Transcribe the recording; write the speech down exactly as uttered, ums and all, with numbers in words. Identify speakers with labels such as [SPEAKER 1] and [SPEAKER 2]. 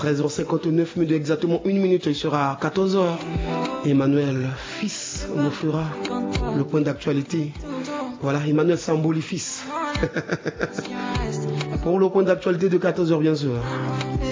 [SPEAKER 1] treize heures cinquante-neuf minutes, exactement une minute, il sera quatorze heures. Emmanuel Fils nous fera le point d'actualité. Voilà, Emmanuel Sambouli Fils. Pour le point d'actualité de quatorze heures, bien sûr.